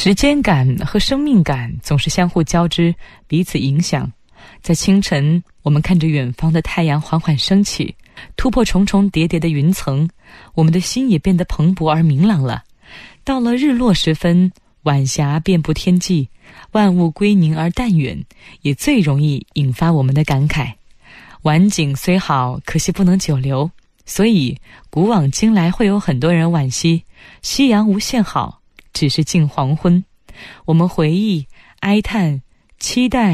时间感和生命感总是相互交织，彼此影响。在清晨，我们看着远方的太阳缓缓升起，突破重重叠叠的云层，我们的心也变得蓬勃而明朗了。到了日落时分，晚霞遍布天际，万物归宁而淡远，也最容易引发我们的感慨。晚景虽好，可惜不能久留，所以古往今来会有很多人惋惜夕阳无限好，只是近黄昏。我们回忆、哀叹、期待